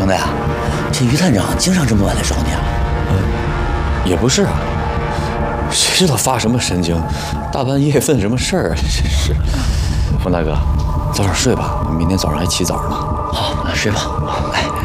程的呀？这于探长经常这么晚来找你啊？ 也不是啊，谁知道发什么神经，大半夜问什么事儿啊？真是。冯大哥，早点睡吧，明天早上还起早呢。 好，睡吧。哎。